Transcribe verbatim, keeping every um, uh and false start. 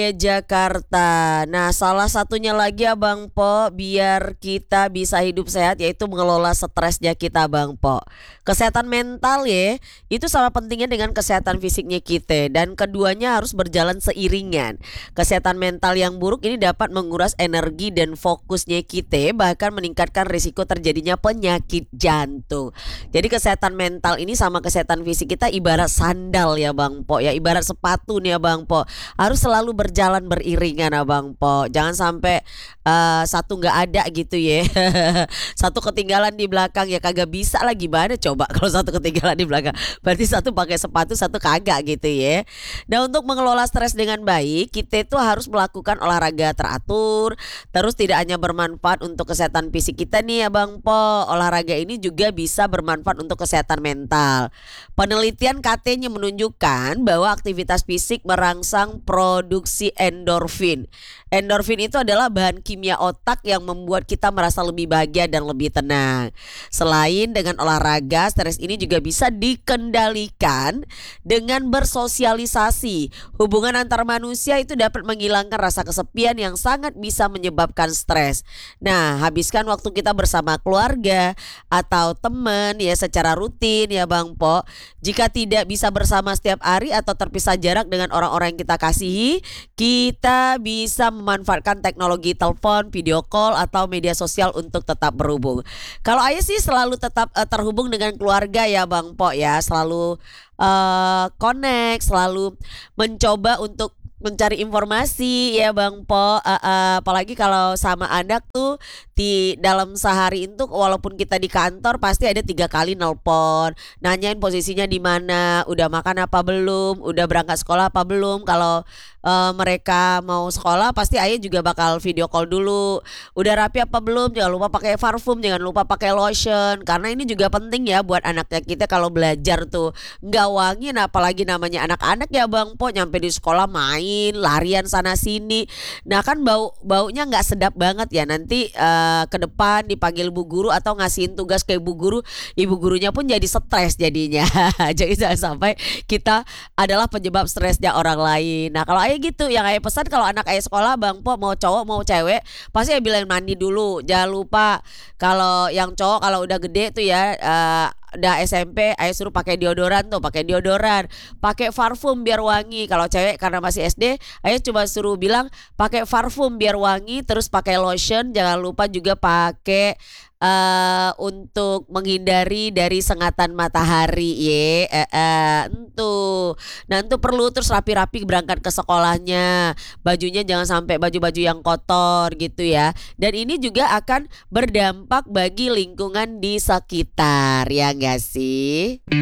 Jakarta. Nah, salah satunya lagi ya Bang Po, biar kita bisa hidup sehat yaitu mengelola stresnya kita Bang Po. Kesehatan mental ya, itu sama pentingnya dengan kesehatan fisiknya kita dan keduanya harus berjalan seiringan. Kesehatan mental yang buruk ini dapat menguras energi dan fokusnya kita, bahkan meningkatkan risiko terjadinya penyakit jantung. Jadi kesehatan mental ini sama kesehatan fisik kita ibarat sandal ya Bang Po ya, ibarat sepatu nih ya Bang Po. Harus selalu berjalan beriringan Abang Po. Jangan sampai uh, satu nggak ada gitu ya. Satu ketinggalan di belakang ya kagak bisa lah, gimana coba kalau satu ketinggalan di belakang. Berarti satu pakai sepatu, satu kagak gitu ya. Nah, untuk mengelola stres dengan baik, kita itu harus melakukan olahraga teratur. Terus tidak hanya bermanfaat untuk kesehatan fisik kita nih ya Bang Po. Olahraga ini juga bisa bermanfaat untuk kesehatan mental. Penelitian katanya menunjukkan bahwa aktivitas fisik merangsang produksi endorfin. Endorfin itu adalah bahan kimia otak yang membuat kita merasa lebih bahagia dan lebih tenang. Selain dengan olahraga, stres ini juga bisa dikendalikan dengan bersosialisasi. Hubungan antar manusia itu dapat menghilangkan rasa kesepian yang sangat bisa menyebabkan stres. Nah, habiskan waktu kita bersama keluarga atau teman ya secara rutin ya Bang Po. Jika tidak bisa bersama setiap hari atau terpisah jarak dengan orang-orang yang kita kasihi, kita bisa memanfaatkan teknologi telepon, video call atau media sosial untuk tetap berhubung. Kalau Ayah sih selalu tetap uh, terhubung dengan keluarga ya Bang Po ya, selalu uh, connect, selalu mencoba untuk mencari informasi ya Bang Po, uh, uh, apalagi kalau sama anak tuh di dalam sehari itu walaupun kita di kantor pasti ada tiga kali nelpon, nanyain posisinya di mana, udah makan apa belum, udah berangkat sekolah apa belum. Kalau uh, mereka mau sekolah pasti Ayah juga bakal video call dulu, udah rapi apa belum, jangan lupa pakai parfum, jangan lupa pakai lotion, karena ini juga penting ya buat anaknya kita kalau belajar tuh nggak wangi. Nah, apalagi namanya anak-anak ya Bang Po, nyampe di sekolah main larian sana sini, nah kan bau baunya nggak sedap banget ya. Nanti uh, ke depan dipanggil bu guru atau ngasihin tugas ke ibu guru, ibu gurunya pun jadi stres jadinya. Jadi jangan sampai kita adalah penyebab stresnya orang lain. Nah, kalau Ayah gitu yang Ayah pesan, kalau anak Ayah sekolah Bang Po, mau cowok mau cewek, pasti Ayah bilang mandi dulu. Jangan lupa kalau yang cowok kalau udah gede tuh ya, uh, udah S M P, Ayah suruh pakai deodoran tuh, pakai deodoran, pakai parfum biar wangi. Kalau cewek karena masih S D, Ayah cuma suruh bilang pakai parfum biar wangi, terus pakai lotion, jangan lupa juga pakai uh, untuk menghindari dari sengatan matahari ye. Uh, uh, entuh. Nah, itu perlu terus rapi-rapi berangkat ke sekolahnya. Bajunya jangan sampai baju-baju yang kotor gitu ya. Dan ini juga akan berdampak bagi lingkungan di sekitar, ya enggak sih?